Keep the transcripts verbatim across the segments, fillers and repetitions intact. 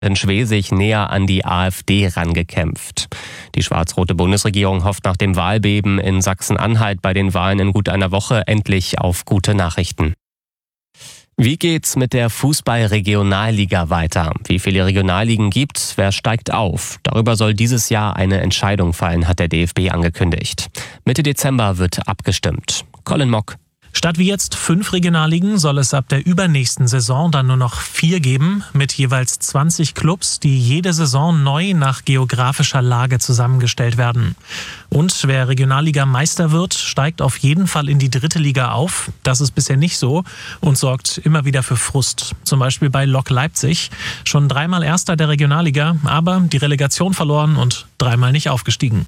in Schwesig näher an die AfD rangekämpft. Die schwarz-rote Bundesregierung hofft nach dem Wahlbeben in Sachsen-Anhalt bei den Wahlen in gut einer Woche endlich auf gute Nachrichten. Wie geht's mit der Fußball-Regionalliga weiter? Wie viele Regionalligen gibt's? Wer steigt auf? Darüber soll dieses Jahr eine Entscheidung fallen, hat der D F B angekündigt. Mitte Dezember wird abgestimmt. Colin Mock. Statt wie jetzt fünf Regionalligen soll es ab der übernächsten Saison dann nur noch vier geben, mit jeweils zwanzig Clubs, die jede Saison neu nach geografischer Lage zusammengestellt werden. Und wer Regionalliga-Meister wird, steigt auf jeden Fall in die dritte Liga auf. Das ist bisher nicht so und sorgt immer wieder für Frust. Zum Beispiel bei Lok Leipzig. Schon dreimal Erster der Regionalliga, aber die Relegation verloren und dreimal nicht aufgestiegen.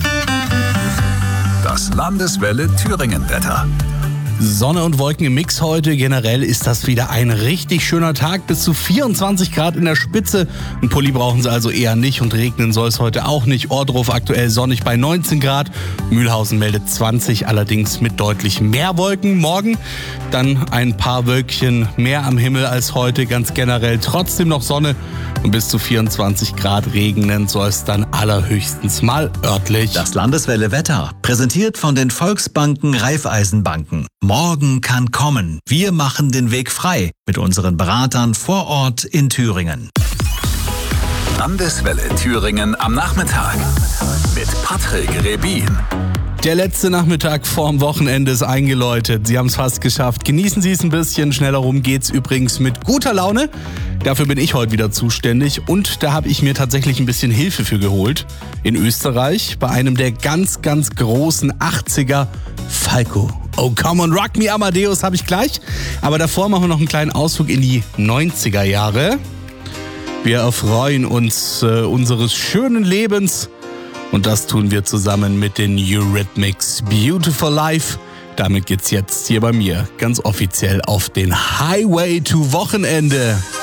Das Landeswelle Thüringen-Wetter. Sonne und Wolken im Mix heute. Generell ist das wieder ein richtig schöner Tag. Bis zu vierundzwanzig Grad in der Spitze. Ein Pulli brauchen Sie also eher nicht und regnen soll es heute auch nicht. Ohrdruf aktuell sonnig bei neunzehn Grad. Mühlhausen meldet zwanzig, allerdings mit deutlich mehr Wolken. Morgen dann ein paar Wölkchen mehr am Himmel als heute. Ganz generell trotzdem noch Sonne und bis zu vierundzwanzig Grad regnen soll es dann allerhöchstens mal örtlich. Das Landeswelle Wetter, präsentiert von den Volksbanken Raiffeisenbanken. Morgen kann kommen. Wir machen den Weg frei mit unseren Beratern vor Ort in Thüringen. Landeswelle Thüringen am Nachmittag mit Patrick Rebin. Der letzte Nachmittag vorm Wochenende ist eingeläutet. Sie haben es fast geschafft. Genießen Sie es ein bisschen. Schneller rum geht's übrigens mit guter Laune. Dafür bin ich heute wieder zuständig und da habe ich mir tatsächlich ein bisschen Hilfe für geholt. In Österreich bei einem der ganz, ganz großen achtziger Falco. Oh, come on, rock me Amadeus habe ich gleich. Aber davor machen wir noch einen kleinen Ausflug in die neunziger Jahre. Wir erfreuen uns äh, unseres schönen Lebens. Und das tun wir zusammen mit den Eurythmics. Beautiful Life. Damit geht's jetzt hier bei mir ganz offiziell auf den Highway to Wochenende.